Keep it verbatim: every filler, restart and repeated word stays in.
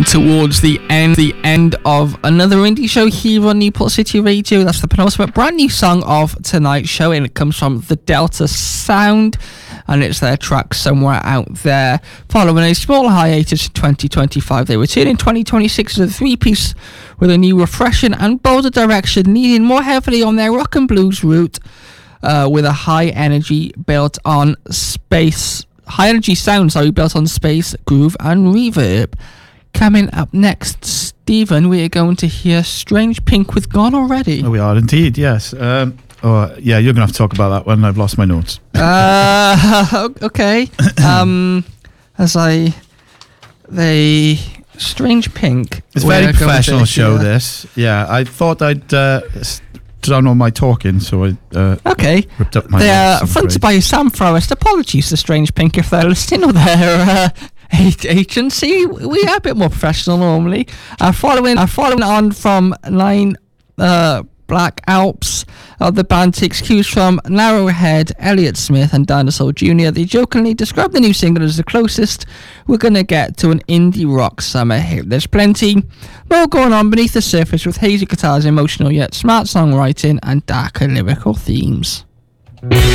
towards the end the end of another indie show here on Newport City Radio. That's the penultimate brand new song of tonight's show, and it comes from the Delta Sound, and it's their track Somewhere Out There. Following a small hiatus in twenty twenty-five, they return in twenty twenty-six with a three-piece with a new refreshing and bolder direction, leaning more heavily on their rock and blues route, uh, with a high energy built on space high energy sound sorry built on space, groove and reverb. Coming up next, Stephen, we are going to hear Strange Pink with Gone Already. Oh, we are indeed, yes. Um, oh, yeah, you're going to have to talk about that one. I've lost my notes. Uh, okay. um, as I... They... Strange Pink. It's a very professional show, this. Yeah, I thought I'd uh, done all my talking, so I uh, okay. ripped up my They notes. are fronted by Sam Forrest. Apologies to Strange Pink if they're listening, or they're... Uh, agency. We are a bit more professional normally. Uh, following, uh, following on from Nine uh, Black Alps, uh, the band takes cues from Narrowhead, Elliott Smith, and Dinosaur Junior They jokingly describe the new single as the closest we're going to get to an indie rock summer hit. There's plenty more going on beneath the surface, with hazy guitars, emotional yet smart songwriting, and darker lyrical themes.